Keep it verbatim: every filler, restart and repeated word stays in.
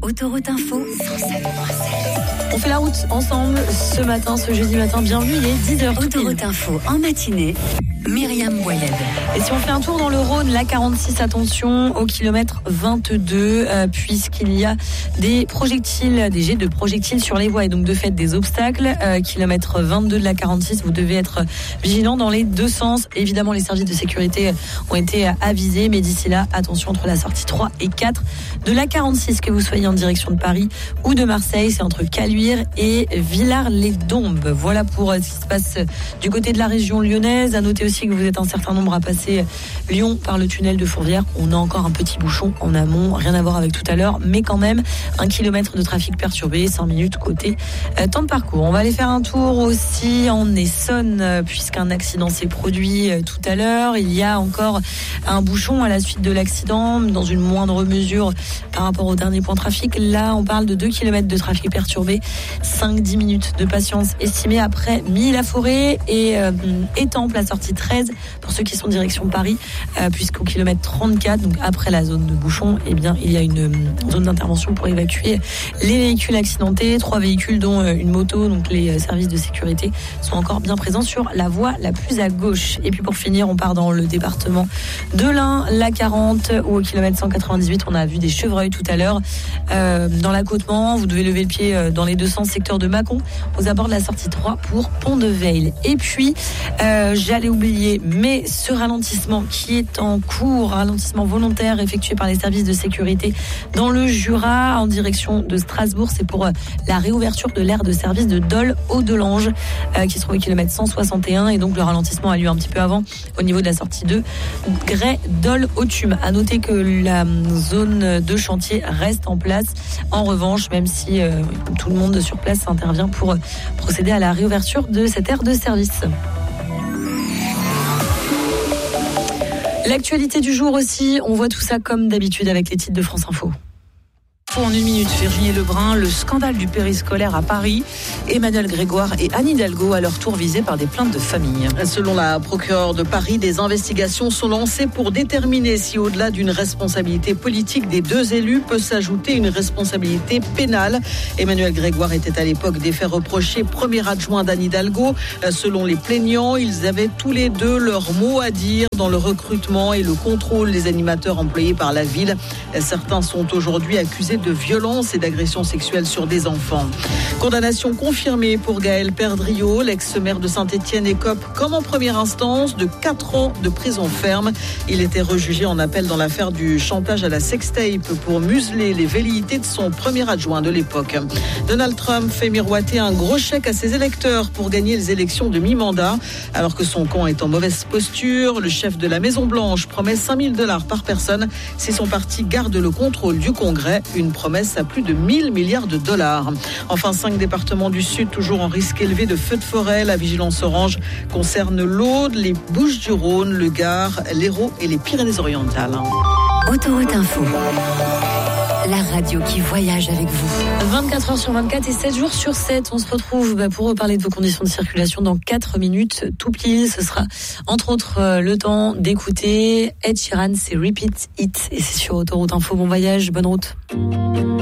Autoroute Info, cent sept point sept. On fait la route ensemble ce matin, ce jeudi matin. Bienvenue, il est dix heures. Autoroute Info en matinée. Myriam Boyed. Et si on fait un tour dans le Rhône, la quarante-six, attention au kilomètre vingt-deux, euh, puisqu'il y a des projectiles, des jets de projectiles sur les voies et donc de fait des obstacles. Euh, kilomètre vingt-deux de la quarante-six, vous devez être vigilant dans les deux sens. Évidemment, les services de sécurité ont été avisés, mais d'ici là, attention entre la sortie trois et quatre de la quarante-six, que vous soyez en direction de Paris ou de Marseille, c'est entre Caluire et Villars-les-Dombes. Voilà pour ce qui se passe du côté de la région lyonnaise. À noter aussi que vous êtes un certain nombre à passer Lyon par le tunnel de Fourvière. On a encore un petit bouchon en amont, rien à voir avec tout à l'heure, mais quand même un kilomètre de trafic perturbé, cinq minutes côté euh, temps de parcours. On va aller faire un tour aussi en Essonne, euh, puisqu'un accident s'est produit euh, tout à l'heure. Il y a encore un bouchon à la suite de l'accident, dans une moindre mesure par rapport au dernier point trafic. Là, on parle de deux kilomètres de trafic perturbé, cinq à dix minutes de patience estimée après Milly-la-Forêt et euh, Étampes, la sortie treize pour ceux qui sont direction Paris, euh, puisqu'au kilomètre trente-quatre, donc après la zone de bouchon, eh bien, il y a une euh, zone d'intervention pour évacuer les véhicules accidentés. Trois véhicules, dont euh, une moto, donc les euh, services de sécurité sont encore bien présents sur la voie la plus à gauche. Et puis pour finir, on part dans le département de l'Ain, la quarante, où au kilomètre cent quatre-vingt-dix-huit, on a vu des chevreuils tout à l'heure. Euh, dans l'accotement, vous devez lever le pied euh, dans les deux sens, secteur de Mâcon, aux abords de la sortie trois pour Pont-de-Veil. Et puis, euh, j'allais oublier, mais ce ralentissement qui est en cours, ralentissement volontaire effectué par les services de sécurité dans le Jura en direction de Strasbourg, c'est pour la réouverture de l'aire de service de Dole-Haut-de-Lange euh, qui se trouve au kilomètre cent soixante et un, et donc le ralentissement a lieu un petit peu avant au niveau de la sortie deux, Grès-Dole-Autume. À noter que la zone de chantier reste en place. En revanche, même si euh, tout le monde sur place intervient pour procéder à la réouverture de cette aire de service. L'actualité du jour aussi, on voit tout ça comme d'habitude avec les titres de France Info. En une minute, Virginie Lebrun, le scandale du périscolaire à Paris. Emmanuel Grégoire et Anne Hidalgo à leur tour visés par des plaintes de famille. Selon la procureure de Paris, des investigations sont lancées pour déterminer si au-delà d'une responsabilité politique des deux élus peut s'ajouter une responsabilité pénale. Emmanuel Grégoire était à l'époque des faits reprochés premier adjoint d'Anne Hidalgo. Selon les plaignants, ils avaient tous les deux leur mot à dire dans le recrutement et le contrôle des animateurs employés par la ville. Certains sont aujourd'hui accusés de violence et d'agression sexuelle sur des enfants. Condamnation confirmée pour Gaël Perdriau, l'ex-maire de Saint-Étienne, écope comme en première instance de quatre ans de prison ferme. Il était rejugé en appel dans l'affaire du chantage à la sextape pour museler les velléités de son premier adjoint de l'époque. Donald Trump fait miroiter un gros chèque à ses électeurs pour gagner les élections de mi-mandat. Alors que son camp est en mauvaise posture, le chef de la Maison-Blanche promet cinq mille dollars par personne si son parti garde le contrôle du Congrès. Une promesse à plus de mille milliards de dollars. Enfin, cinq départements du Sud toujours en risque élevé de feux de forêt. La vigilance orange concerne l'Aude, les Bouches-du-Rhône, le Gard, l'Hérault et les Pyrénées-Orientales. Autoroute Info, la radio qui voyage avec vous. vingt-quatre heures sur vingt-quatre et sept jours sur sept. On se retrouve pour reparler de vos conditions de circulation dans quatre minutes. Tout pile, ce sera entre autres le temps d'écouter Ed Sheeran, c'est Repeat It. Et c'est sur Autoroute Info. Bon voyage, bonne route.